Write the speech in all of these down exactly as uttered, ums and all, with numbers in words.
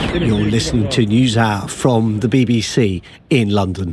You're listening to NewsHour from the B B C in London.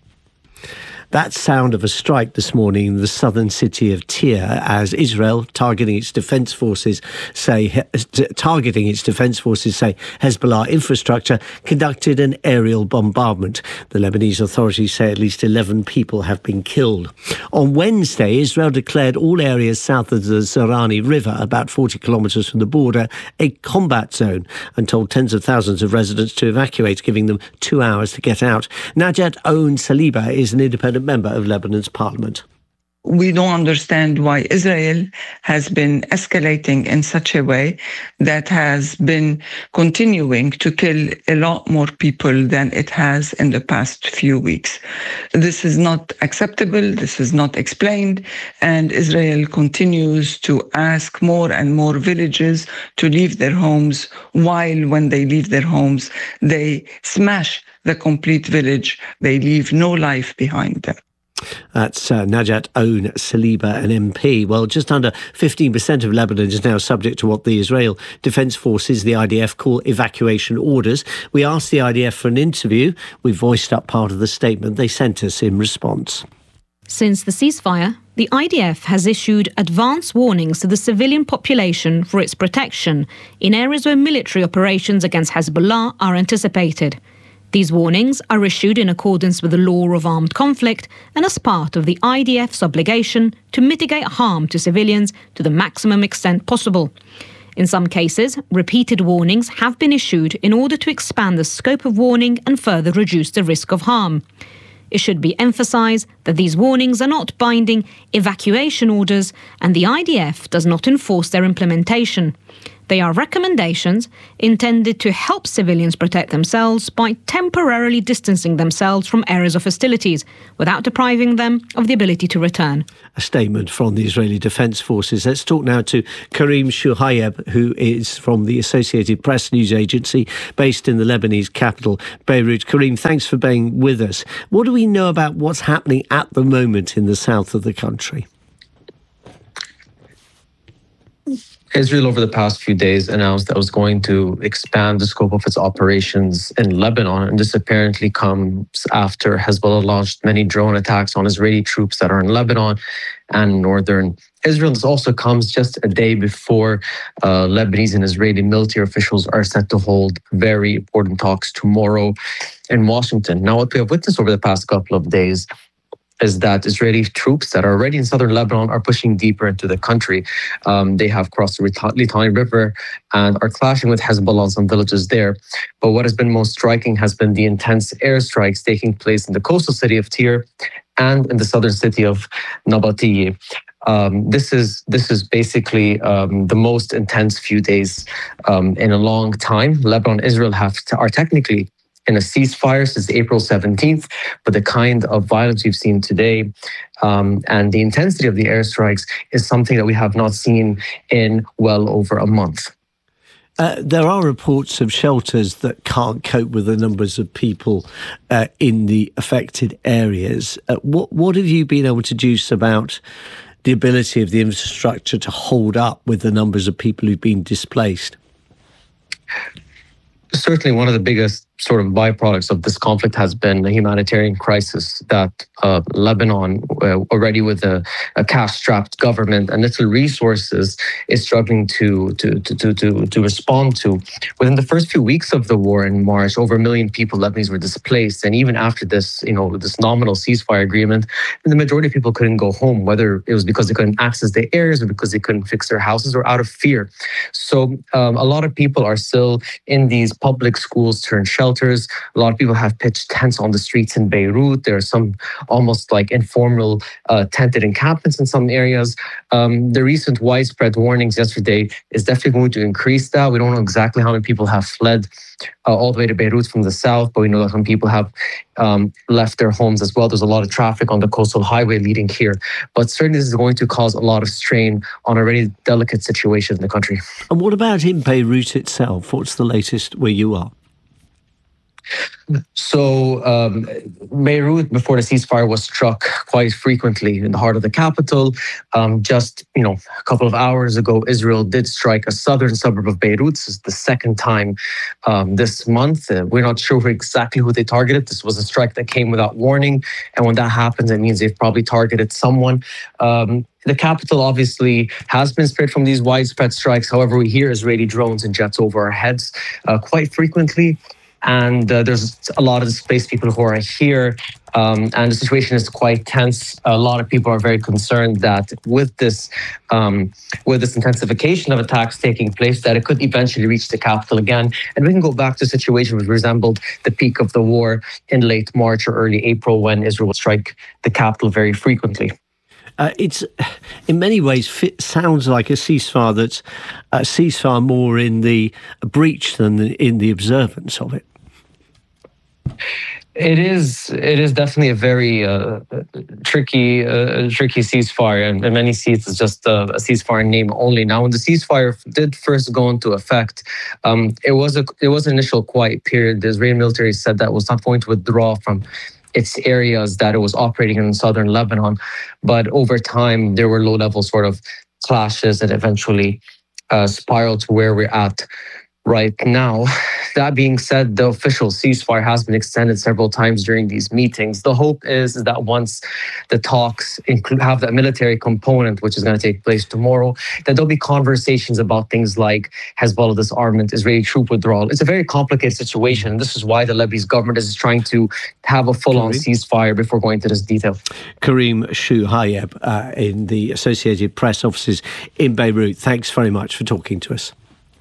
That sound of a strike this morning in the southern city of Tyre as Israel, targeting its defence forces, say targeting its defence forces, say Hezbollah infrastructure, conducted an aerial bombardment. The Lebanese authorities say at least eleven people have been killed. On Wednesday, Israel declared all areas south of the Zarani River, about forty kilometres from the border, a combat zone, and told tens of thousands of residents to evacuate, giving them two hours to get out. Najat Owen Saliba is an independent member of Lebanon's parliament. We don't understand why Israel has been escalating in such a way that has been continuing to kill a lot more people than it has in the past few weeks. This is not acceptable. This is not explained. And Israel continues to ask more and more villages to leave their homes, while when they leave their homes, they smash the complete village. They leave no life behind them. That's uh, Najat Owen Saliba, an M P. Well, just under fifteen percent of Lebanon is now subject to what the Israel Defence Forces, the I D F, call evacuation orders. We asked the I D F for an interview. We voiced up part of the statement they sent us in response. Since the ceasefire, the I D F has issued advance warnings to the civilian population for its protection in areas where military operations against Hezbollah are anticipated. These warnings are issued in accordance with the law of armed conflict and as part of the I D F's obligation to mitigate harm to civilians to the maximum extent possible. In some cases, repeated warnings have been issued in order to expand the scope of warning and further reduce the risk of harm. It should be emphasised that these warnings are not binding evacuation orders and the I D F does not enforce their implementation. They are recommendations intended to help civilians protect themselves by temporarily distancing themselves from areas of hostilities without depriving them of the ability to return. A statement from the Israeli Defence Forces. Let's talk now to Karim Shuhayeb, who is from the Associated Press news agency based in the Lebanese capital, Beirut. Karim, thanks for being with us. What do we know about what's happening at the moment in the south of the country? Israel, over the past few days, announced that it was going to expand the scope of its operations in Lebanon. And this apparently comes after Hezbollah launched many drone attacks on Israeli troops that are in Lebanon and northern Israel. This also comes just a day before uh, Lebanese and Israeli military officials are set to hold very important talks tomorrow in Washington. Now, what we have witnessed over the past couple of days is that Israeli troops that are already in southern Lebanon are pushing deeper into the country. Um, they have crossed the Litani River and are clashing with Hezbollah in some villages there. But what has been most striking has been the intense airstrikes taking place in the coastal city of Tyre and in the southern city of Nabatieh. Um, this is this is basically um, the most intense few days um, in a long time. Lebanon and Israel have to, are technically in a ceasefire since April seventeenth, but the kind of violence we've seen today um, and the intensity of the airstrikes is something that we have not seen in well over a month. Uh, there are reports of shelters that can't cope with the numbers of people uh, in the affected areas. Uh, what, what have you been able to deduce about the ability of the infrastructure to hold up with the numbers of people who've been displaced? Certainly one of the biggest sort of byproducts of this conflict has been the humanitarian crisis that uh, Lebanon, uh, already with a, a cash-strapped government and little resources, is struggling to, to, to, to, to respond to. Within the first few weeks of the war in March, over a million people, Lebanese, were displaced. And even after this, you know, this nominal ceasefire agreement, the majority of people couldn't go home, whether it was because they couldn't access the areas or because they couldn't fix their houses or out of fear. So um, a lot of people are still in these public schools turned shelters. A lot of people have pitched tents on the streets in Beirut. There are some almost like informal uh, tented encampments in some areas. Um, the recent widespread warnings yesterday is definitely going to increase that. We don't know exactly how many people have fled uh, all the way to Beirut from the south, but we know that some people have um, left their homes as well. There's a lot of traffic on the coastal highway leading here. But certainly this is going to cause a lot of strain on a already delicate situation in the country. And what about in Beirut itself? What's the latest where you are? So um, Beirut, before the ceasefire, was struck quite frequently in the heart of the capital. Um, just you know, a couple of hours ago, Israel did strike a southern suburb of Beirut. This is the second time um, this month. Uh, we're not sure exactly who they targeted. This was a strike that came without warning, and when that happens, it means they've probably targeted someone. Um, The capital obviously has been spared from these widespread strikes. However, we hear Israeli drones and jets over our heads uh, quite frequently. And uh, there's a lot of displaced people who are here. Um, and the situation is quite tense. A lot of people are very concerned that with this um, with this intensification of attacks taking place, that it could eventually reach the capital again. And we can go back to a situation which resembled the peak of the war in late March or early April, when Israel would strike the capital very frequently. Uh, it's in many ways fit, sounds like a ceasefire that's a ceasefire more in the breach than in the observance of it. It is. It is definitely a very uh, tricky, uh, tricky ceasefire, and in many seats it's just a, a ceasefire in name only. Now, when the ceasefire did first go into effect, um, it was a it was an initial quiet period. The Israeli military said that it was not going to withdraw from its areas that it was operating in southern Lebanon, but over time there were low-level sort of clashes that eventually uh, spiraled to where we're at right now. That being said, the official ceasefire has been extended several times during these meetings. The hope is, is that once the talks include, have that military component, which is going to take place tomorrow, that there'll be conversations about things like Hezbollah disarmament, Israeli troop withdrawal. It's a very complicated situation. This is why the Lebanese government is trying to have a full-on ceasefire before going into this detail. Karim Shouhayeb uh, in the Associated Press offices in Beirut. Thanks very much for talking to us.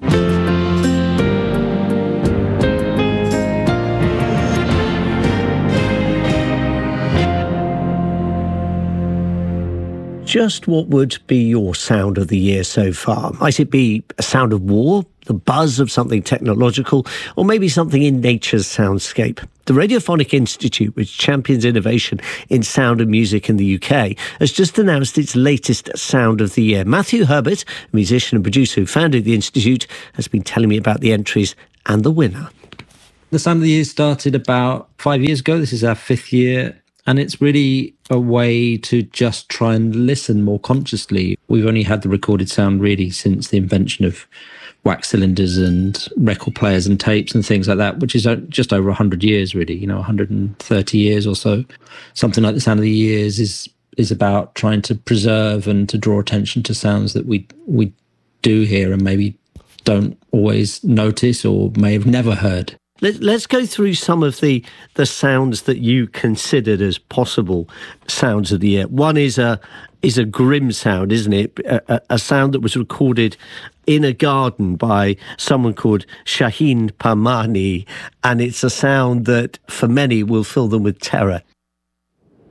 Just what would be your sound of the year so far? Might it be a sound of war, the buzz of something technological, or maybe something in nature's soundscape? The Radiophonic Institute, which champions innovation in sound and music in the U K, has just announced its latest sound of the year. Matthew Herbert, a musician and producer who founded the Institute, has been telling me about the entries and the winner. The sound of the year started about five years ago. This is our fifth year. And it's really a way to just try and listen more consciously. We've only had the recorded sound really since the invention of wax cylinders and record players and tapes and things like that, which is just over one hundred years really, you know, one hundred thirty years or so. Something like the Sound of the Years is is about trying to preserve and to draw attention to sounds that we we do hear and maybe don't always notice or may have never heard. Let's go through some of the, the sounds that you considered as possible sounds of the year. One is a is a grim sound, isn't it? A, a sound that was recorded in a garden by someone called Shaheen Parmani, and it's a sound that for many will fill them with terror.